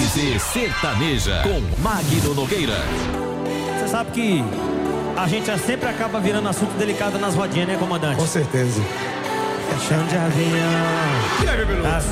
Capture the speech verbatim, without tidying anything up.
C Sertaneja com Magno Nogueira. Você sabe que a gente sempre acaba virando assunto delicado nas rodinhas, né, comandante? Com certeza. Chão de avião.